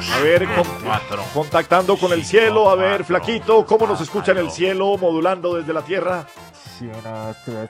A ver, contactando con el cielo. A ver, Flaquito, ¿cómo nos escucha en el cielo, modulando desde la tierra? Sí, 1, 2, 3,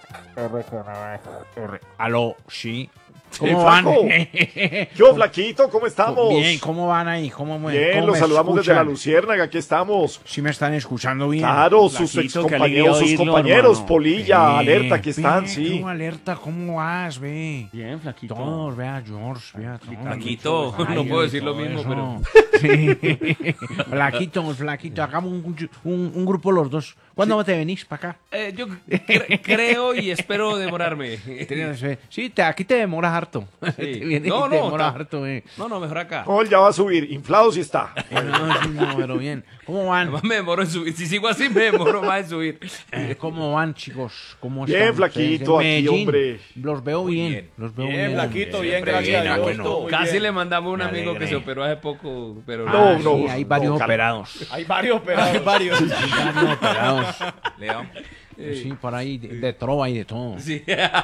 R. Aló, sí. ¿Cómo van? Yo, Flaquito, ¿cómo estamos? Bien, ¿cómo van ahí? Bien, los saludamos desde la Luciérnaga, aquí estamos. ¿Sí me están escuchando bien? Claro, sus excompañeros, sus compañeros, Polilla, Alerta, que están, sí. Alerta, ¿cómo vas, ve? Bien, Flaquito. Todos, vea, George, vea, todos. Flaquito, no puedo decir lo mismo, pero... Sí. Flaquito, hagamos un grupo los dos. ¿Cuándo te venís para acá? Yo creo y espero demorarme. Sí, aquí te demoras harto. Sí. No, harto, No, mejor acá. Oh, ya va a subir, inflado sí está. No, pero bien. ¿Cómo van? Además me demoro en subir. Si sigo así, me demoro más en subir. ¿Cómo van, chicos? ¿Cómo bien, están Flaquito, aquí, Medellín? hombre. Los veo bien. Los veo bien. Flaquito, bien, Siempre gracias a Dios. bueno. todo muy Casi bien. le mandamos a un Me amigo que alegré. se operó hace poco, pero No, Sí, hay varios operados. Hay varios operados. varios. Hay varios operados. León. Sí, por ahí de trova y de todo. Sí.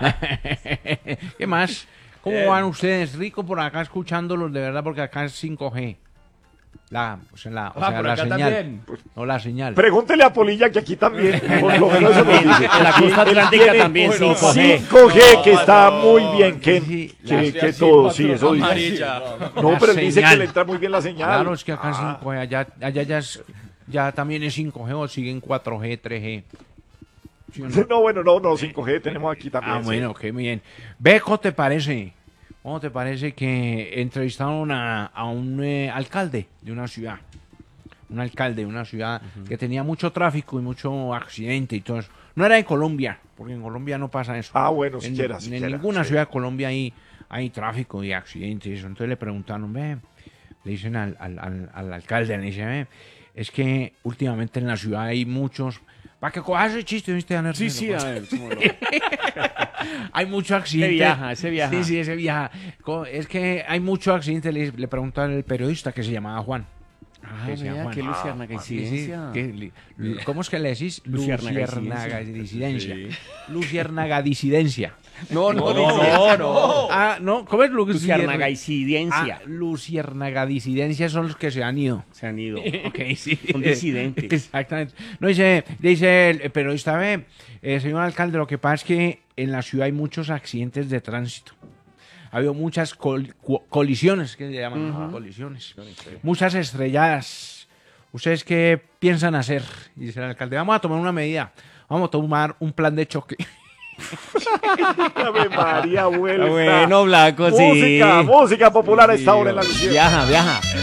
¿Qué más? ¿Cómo van ustedes? Rico por acá escuchándolos, de verdad, porque acá es 5G. por la acá señal. también. No, la señal. Pregúntele a Polilla que aquí también. Por lo menos eso nos dice. En la costa atlántica también, 5G. 5G, que está muy bien, Sí, que todo, sí, eso dice. Amarilla. No, pero él dice señal. que le entra muy bien la señal. Claro, es que acá es 5G, allá ya también es 5G o siguen 4G, 3G. ¿Sí o no? No, bueno, no, 5G tenemos aquí también. Ah, sí. bueno, qué bien. Ve, ¿cómo te parece? ¿Cómo te parece que entrevistaron a un alcalde de una ciudad? Un alcalde de una ciudad que tenía mucho tráfico y mucho accidente y todo eso. No era en Colombia, porque en Colombia no pasa eso. Ah, bueno, En siquiera. ninguna ciudad de Colombia hay tráfico y accidentes y eso. Entonces le preguntaron, ve, le dicen al alcalde, le dicen, ve, es que últimamente en la ciudad hay muchos... Para que cojas ese chiste, ¿viste? Sí, a ver, ¿cómo no? Hay mucho accidente. Ese viaja. Sí, ese viaja. Es que hay mucho accidente, le preguntó al periodista que se llamaba Juan. Que se llama Juan. qué luciérnaga incidencia. ¿Cómo es que le decís? Luciérnaga disidencia. Sí. Luciérnaga disidencia. No. Ah, no, ¿cómo es Luciérnaga incidencia. Luciérnaga disidencia son los que se han ido. Se han ido. Ok, sí. Son disidentes. Exactamente. No, dice el periodista, ve, señor alcalde, lo que pasa es que en la ciudad hay muchos accidentes de tránsito. Ha habido muchas colisiones, que se llaman colisiones. Muchas estrelladas. ¿Ustedes qué piensan hacer? Y dice el alcalde, vamos a tomar una medida. Vamos a tomar un plan de choque. Ave María, vuelta. Bueno, Blanco, sí. Música popular a esta hora en la Luciérnaga. Viaja.